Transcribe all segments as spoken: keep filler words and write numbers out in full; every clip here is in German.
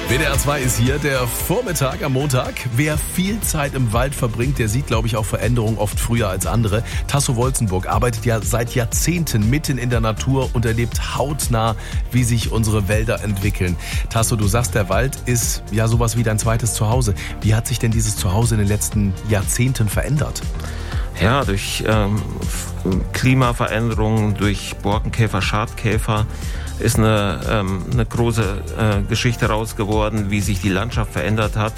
W D R zwei ist hier, der Vormittag am Montag. Wer viel Zeit im Wald verbringt, der sieht, glaube ich, auch Veränderungen oft früher als andere. Tasso Wolzenburg arbeitet ja seit Jahrzehnten mitten in der Natur und erlebt hautnah, wie sich unsere Wälder entwickeln. Tasso, du sagst, der Wald ist ja sowas wie dein zweites Zuhause. Wie hat sich denn dieses Zuhause in den letzten Jahrzehnten verändert? Ja, durch ähm, Klimaveränderungen, durch Borkenkäfer, Schadkäfer ist eine, ähm, eine große äh, Geschichte raus geworden, wie sich die Landschaft verändert hat.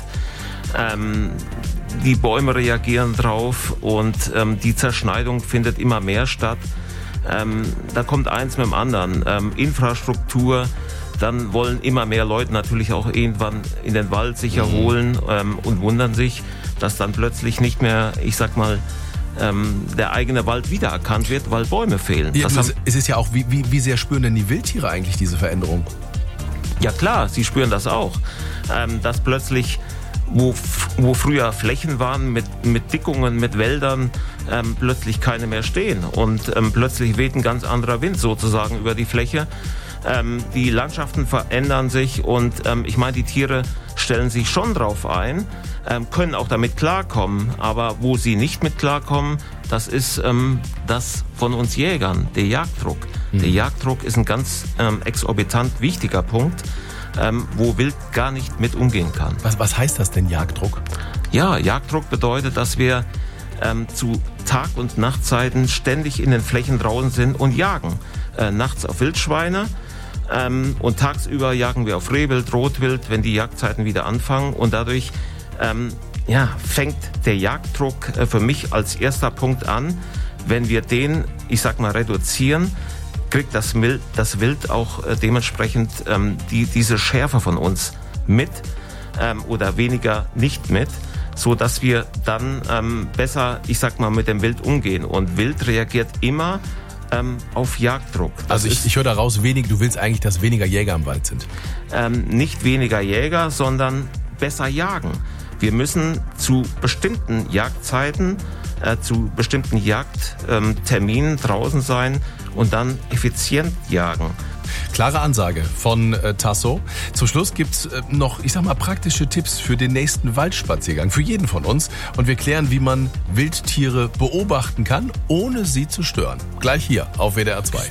Ähm, die Bäume reagieren drauf und ähm, die Zerschneidung findet immer mehr statt. Ähm, da kommt eins mit dem anderen. Ähm, Infrastruktur, dann wollen immer mehr Leute natürlich auch irgendwann in den Wald sich erholen ähm, und wundern sich, dass dann plötzlich nicht mehr, ich sag mal, ähm, der eigene Wald wiedererkannt wird, weil Bäume fehlen. Ja, das du, haben, es ist ja auch, wie, wie, wie sehr spüren denn die Wildtiere eigentlich diese Veränderung? Ja klar, sie spüren das auch. Ähm, dass plötzlich, wo, wo früher Flächen waren mit, mit Dickungen, mit Wäldern, ähm, plötzlich keine mehr stehen. Und ähm, plötzlich weht ein ganz anderer Wind sozusagen über die Fläche. Ähm, die Landschaften verändern sich und ähm, ich meine, die Tiere stellen sich schon drauf ein, ähm, können auch damit klarkommen, aber wo sie nicht mit klarkommen, das ist ähm, das von uns Jägern, der Jagddruck. Mhm. Der Jagddruck ist ein ganz ähm, exorbitant wichtiger Punkt, ähm, wo Wild gar nicht mit umgehen kann. Was, was heißt das denn, Jagddruck? Ja, Jagddruck bedeutet, dass wir ähm, zu Tag- und Nachtzeiten ständig in den Flächen draußen sind und jagen. Äh, nachts auf Wildschweine, Ähm, und tagsüber jagen wir auf Rehwild, Rotwild, wenn die Jagdzeiten wieder anfangen. Und dadurch ähm, ja, fängt der Jagddruck äh, für mich als erster Punkt an. Wenn wir den, ich sag mal, reduzieren, kriegt das Wild, das Wild auch äh, dementsprechend ähm, die, diese Schärfe von uns mit ähm, oder weniger nicht mit, so dass wir dann ähm, besser, ich sag mal, mit dem Wild umgehen. Und Wild reagiert immer Ähm, auf Jagddruck. Das also ich, ich höre daraus, wenig, du willst eigentlich, dass weniger Jäger im Wald sind. Ähm, nicht weniger Jäger, sondern besser jagen. Wir müssen zu bestimmten Jagdzeiten, äh, zu bestimmten Jagdterminen ähm, draußen sein und dann effizient jagen. Klare Ansage von äh, Tasso. Zum Schluss gibt's äh, noch, ich sag mal, praktische Tipps für den nächsten Waldspaziergang, für jeden von uns. Und wir klären, wie man Wildtiere beobachten kann, ohne sie zu stören. Gleich hier auf W D R zwei.